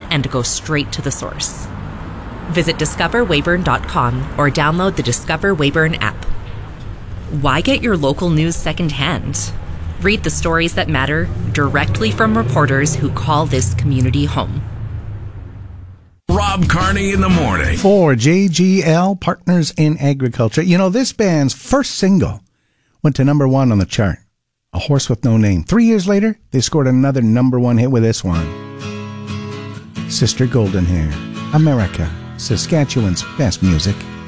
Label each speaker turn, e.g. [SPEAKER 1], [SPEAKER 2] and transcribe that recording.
[SPEAKER 1] and go straight to the source. Visit discoverweyburn.com or download the Discover Weyburn app. Why get your local news secondhand? Read the stories that matter directly from reporters who call this community home.
[SPEAKER 2] Rob Carney in the morning.
[SPEAKER 3] For JGL, Partners in Agriculture. You know, this band's first single went to number 1 on the chart. A Horse with No Name. 3 years later, they scored another number 1 hit with this one. Sister Golden Hair. America, Saskatchewan's best music.